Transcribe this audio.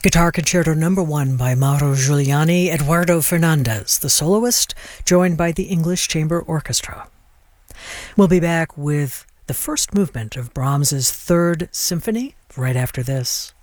Guitar Concerto No. 1 by Mauro Giuliani, Eduardo Fernandez, the soloist, joined by the English Chamber Orchestra. We'll be back with the first movement of Brahms's Third Symphony right after this.